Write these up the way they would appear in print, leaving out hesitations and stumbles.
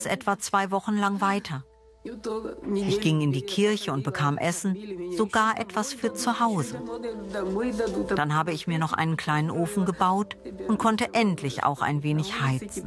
etwa 2 Wochen lang weiter. Ich ging in die Kirche und bekam Essen, sogar etwas für zu Hause. Dann habe ich mir noch einen kleinen Ofen gebaut und konnte endlich auch ein wenig heizen.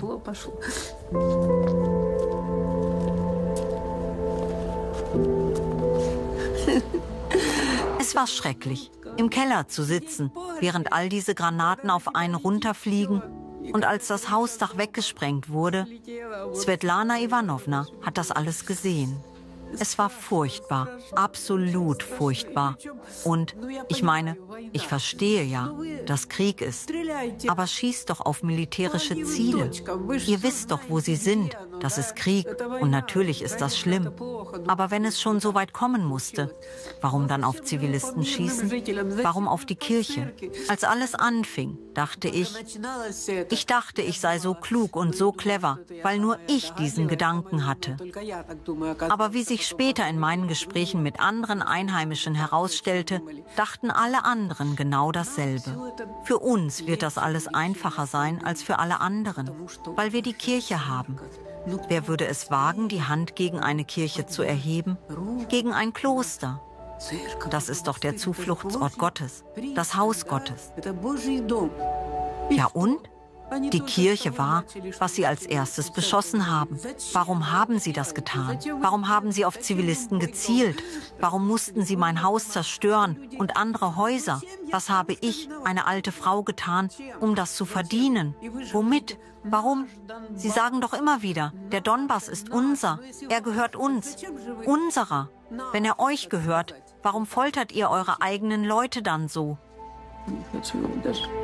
Es war schrecklich, im Keller zu sitzen, während all diese Granaten auf einen runterfliegen. Und als das Hausdach weggesprengt wurde, Svetlana Ivanovna hat das alles gesehen. Es war furchtbar, absolut furchtbar. Und ich meine, ich verstehe ja, dass Krieg ist. Aber schießt doch auf militärische Ziele. Ihr wisst doch, wo sie sind. Das ist Krieg. Und natürlich ist das schlimm. Aber wenn es schon so weit kommen musste, warum dann auf Zivilisten schießen? Warum auf die Kirche? Als alles anfing, dachte ich dachte, ich sei so klug und so clever, weil nur ich diesen Gedanken hatte. Aber wie sich später in meinen Gesprächen mit anderen Einheimischen herausstellte, dachten alle anderen genau dasselbe. Für uns wird das alles einfacher sein als für alle anderen, weil wir die Kirche haben. Wer würde es wagen, die Hand gegen eine Kirche zu erheben? Gegen ein Kloster? Das ist doch der Zufluchtsort Gottes, das Haus Gottes. Ja und? Die Kirche war, was sie als erstes beschossen haben. Warum haben sie das getan? Warum haben sie auf Zivilisten gezielt? Warum mussten sie mein Haus zerstören und andere Häuser? Was habe ich, eine alte Frau, getan, um das zu verdienen? Womit? Warum? Sie sagen doch immer wieder, der Donbass ist unser, er gehört uns, unserer. Wenn er euch gehört, warum foltert ihr eure eigenen Leute dann so?